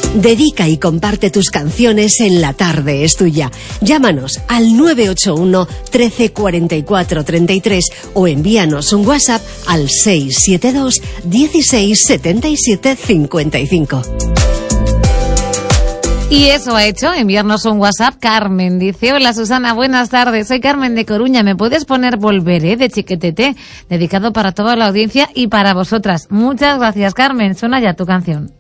Dedica y comparte tus canciones en La Tarde es Tuya. Llámanos al 981 13 44 33 o envíanos un WhatsApp al 672 16 77 55. Y eso ha hecho enviarnos un WhatsApp Carmen. Dice: hola Susana, buenas tardes, soy Carmen de Coruña, ¿me puedes poner Volveré de Chiquetete? Dedicado para toda la audiencia y para vosotras. Muchas gracias, Carmen, suena ya tu canción.